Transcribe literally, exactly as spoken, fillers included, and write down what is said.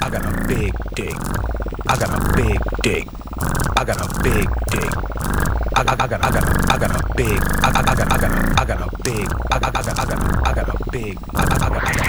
I got a big dick. I got a big dick. I got a big dick. I got I got I got I got a big I got I got I got I got a big I got I got I got I got a big I got I got I got